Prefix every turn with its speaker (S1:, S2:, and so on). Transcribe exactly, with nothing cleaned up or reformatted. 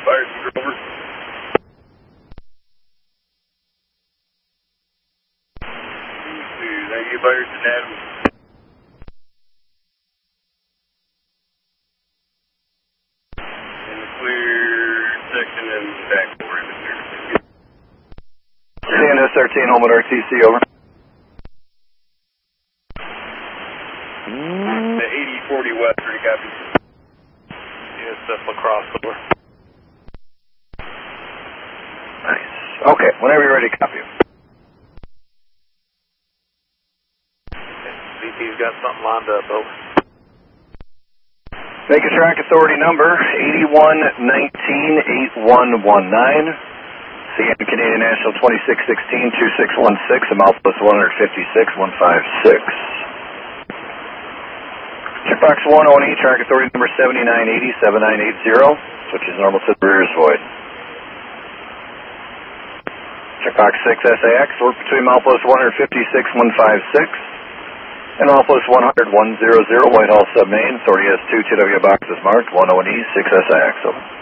S1: Byerton, over. Thank you, Byerton, Adams. In the clear section and back over in the clear.
S2: C N S thirteen, home at R T C, over.
S1: The eighty forty west, ready, copy.
S3: C S F Lacrosse, over.
S2: Nice. Okay, whenever you're ready, copy.
S3: V P's got something lined up, over.
S2: Make a track authority number eighty-one nineteen eight one one nine. C N Canadian National twenty-six sixteen two six one six, a mile plus one fifty-six one five six. Checkbox one O and E, track authority number seventy-nine eighty seven nine eight zero, which is normal to the rear is void. Checkbox six S A X, work between mile plus one fifty-six one five six and mile plus one hundred one hundred, Whitehall Submain, authority S two T W boxes marked, one O and E, six S A X, over.